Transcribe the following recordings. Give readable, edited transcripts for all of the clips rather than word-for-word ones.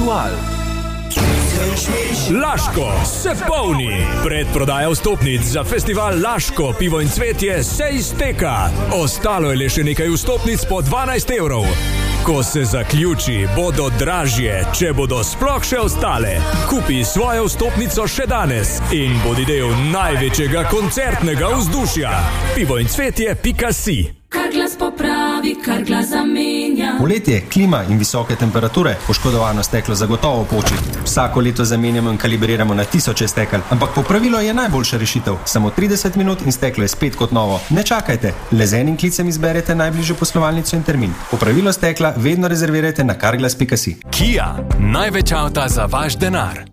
Laško se polni. Predprodaja vstopnic za festival Laško pivo in cvetje se izteka. Ostalo je le še nekaj vstopnic po 12 evrov. Ko se zaključi, bodo dražje, če bodo sploh še ostale. Kupi svojo vstopnico še danes in bodi del največjega koncertnega vzdušja. pivoincvetje.si. Kar glas popravi, kar glas zamenja. Poletje, klima in visoke temperature, poškodovano steklo zagotovo poči. Vsako leto zamenjamo in kalibriramo na tisoče stekel, ampak popravilo je najboljša rešitev. Samo 30 minut in steklo je spet kot novo. Ne čakajte, le z enim klicem izberete najbližjo poslovalnico in termin. Popravilo stekla vedno rezervirajte na carglass.si. Kia, največ avta za vaš denar.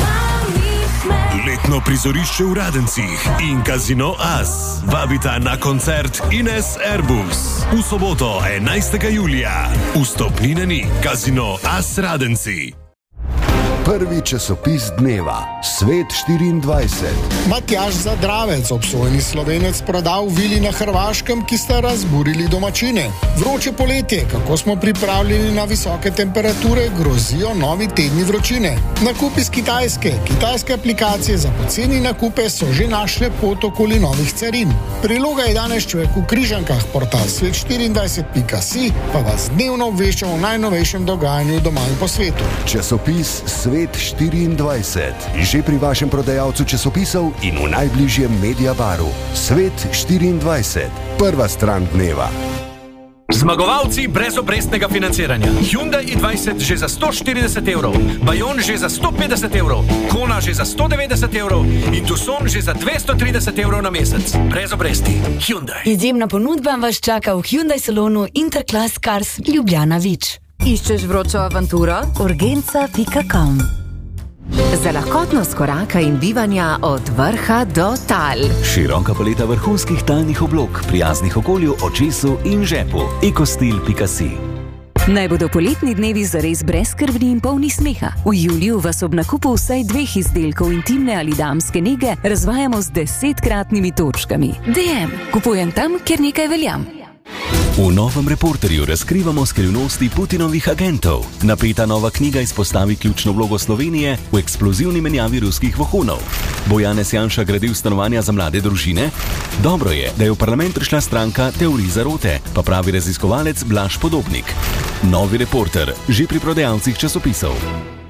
Letno prizorišče v Radencih in Casino As vabita na koncert Ines Airbus v soboto 11. julija. Vstopnine ni. Casino As Radenci. Prvi časopis dneva, Svet 24. Matjaž Zadravec, obsojeni Slovenec, prodal vili na Hrvaškem, ki sta razburili domačine. Vroče poletje, kako smo pripravljeni na visoke temperature, grozijo novi tedni vročine. Nakup iz Kitajske. Kitajske aplikacije za poceni nakupe so že našle pot okoli novih carin. Priloga je danes Človek v Križankah, portal svet24.si pa vas dnevno obvešča o najnovejšem dogajanju doma in po svetu. Časopis Svet 24. Že pri vašem prodajalcu časopisov in v najbližjem Mediabaru. Svet 24. Prva stran dneva. Zmagovalci brezobrestnega financiranja. Hyundai i20 že za 140 evrov, Bayon že za 150 evrov, Kona že za 190 evrov in Tucson že za 230 evrov na mesec. Brez obresti. Hyundai. Izjemna ponudba vas čaka v Hyundai salonu Interclass Cars Ljubljana Vič. Iščeš vročo avanturo? Urgenca.com. Za lahkotnost koraka in bivanja od vrha do tal. Široka paleta vrhunskih talnih oblog, prijaznih okolju, očesu in žepu. Ecostil.si. Naj bodo poletni dnevi zares brezskrbni in polni smeha. V juliju vas ob nakupu vsaj 2 izdelkov intimne ali damske nege razvajamo z 10-kratnimi točkami. DM. Kupujem tam, kjer nekaj veljam. V novem Reporterju razkrivamo skrivnosti Putinovih agentov. Napeta nova knjiga izpostavi ključno vlogo Slovenije v eksplozivni menjavi ruskih vohunov. Bo Janez Janša gradil stanovanja za mlade družine? Dobro je, da je v parlament prišla stranka teorij zarote, pa pravi raziskovalec Blaž Podobnik. Novi Reporter, že pri prodajalcih časopisov.